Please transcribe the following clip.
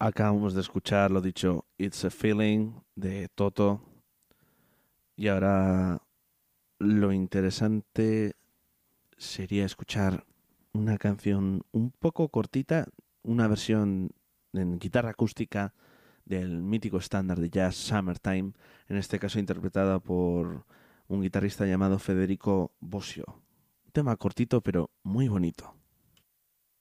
Acabamos de escuchar lo dicho It's a Feeling de Toto y ahora lo interesante sería escuchar una canción un poco cortita, una versión en guitarra acústica del mítico estándar de jazz Summertime, en este caso interpretada por un guitarrista llamado Federico Bosio. Un tema cortito pero muy bonito.